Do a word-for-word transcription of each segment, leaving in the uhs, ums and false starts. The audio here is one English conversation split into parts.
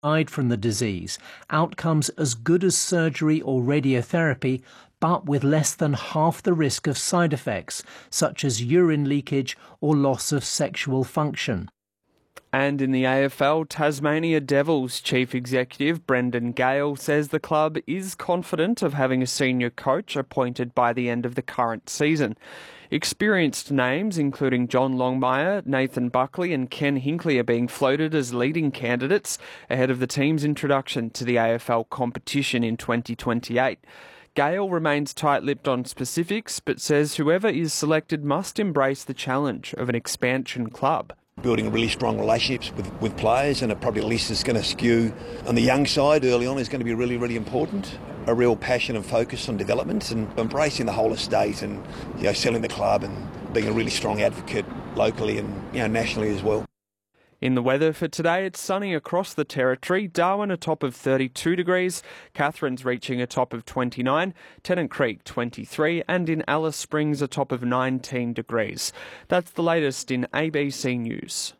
died from the disease, outcomes as good as surgery or radiotherapy, but with less than half the risk of side effects, such as urine leakage or loss of sexual function. And in the A F L, Tasmania Devils Chief Executive Brendan Gale says the club is confident of having a senior coach appointed by the end of the current season. Experienced names, including John Longmire, Nathan Buckley and Ken Hinkley, are being floated as leading candidates ahead of the team's introduction to the A F L competition in twenty twenty-eight. Gale remains tight-lipped on specifics, but says whoever is selected must embrace the challenge of an expansion club. Building really strong relationships with, with players, and a probably list is going to skew on the young side early on is going to be really, really important. A real passion and focus on development and embracing the whole estate and, you know, selling the club and being a really strong advocate locally and, you know, nationally as well. In the weather for today, it's sunny across the territory. Darwin a top of thirty-two degrees, Catherine's reaching a top of twenty-nine, Tennant Creek twenty-three, and in Alice Springs a top of nineteen degrees. That's the latest in A B C News.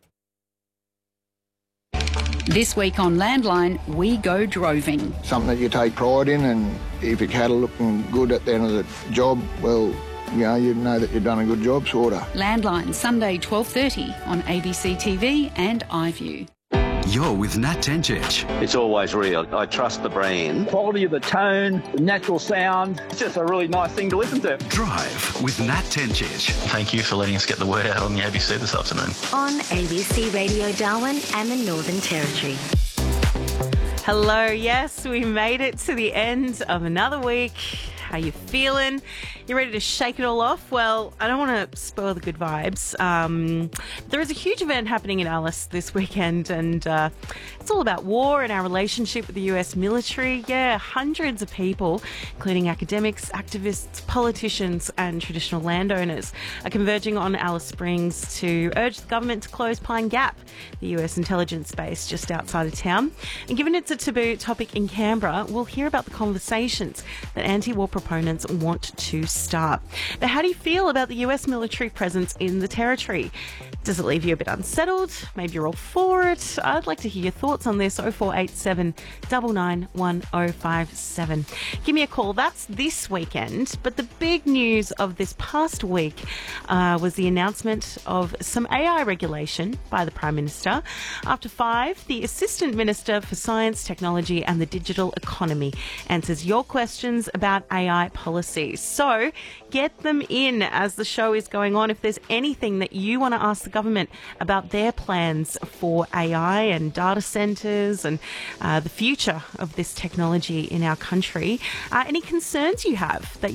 This week on Landline, we go droving. Something that you take pride in, and if your cattle looking good at the end of the job, well, you know, you know that you've done a good job, sort of. Landline, Sunday twelve thirty on A B C T V and iView. You're with Nat Tencic. It's always real. I trust the brand. Quality of the tone, the natural sound. It's just a really nice thing to listen to. Drive with Nat Tencic. Thank you for letting us get the word out on the A B C this afternoon. On A B C Radio Darwin and the Northern Territory. Hello, yes, we made it to the end of another week. How you feeling? You ready to shake it all off? Well, I don't want to spoil the good vibes. Um, there is a huge event happening in Alice this weekend, and uh, it's all about war and our relationship with the U S military. Yeah, hundreds of people, including academics, activists, politicians and traditional landowners, are converging on Alice Springs to urge the government to close Pine Gap, the U S intelligence base just outside of town. And given it's a taboo topic in Canberra, we'll hear about the conversations that anti-war proponents want to start. But how do you feel about the U S military presence in the territory? Does it leave you a bit unsettled? Maybe you're all for it. I'd like to hear your thoughts on this. oh four eight seven, nine nine one oh five seven. Give me a call. That's this weekend. But the big news of this past week uh, was the announcement of some A I regulation by the Prime Minister. After five, the Assistant Minister for Science, Technology and the Digital Economy answers your questions about A I policies. So get them in as the show is going on. If there's anything that you want to ask the government about their plans for A I and data centres and uh, the future of this technology in our country, uh, any concerns you have that